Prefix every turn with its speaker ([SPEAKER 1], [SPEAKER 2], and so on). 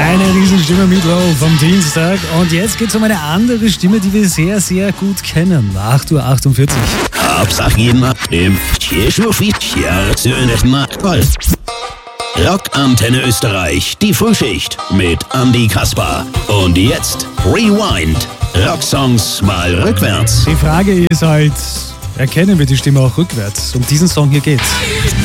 [SPEAKER 1] Eine Riesenstimme Mittwoch vom Dienstag. Und jetzt geht es um eine andere Stimme, die wir sehr, sehr gut kennen. 8.48 Uhr.
[SPEAKER 2] Rockantenne Österreich, die Frühschicht mit Andy Kaspar. Und jetzt Rewind. Rocksongs mal rückwärts.
[SPEAKER 1] Die Frage ist halt, erkennen wir die Stimme auch rückwärts? Um diesen Song hier geht's.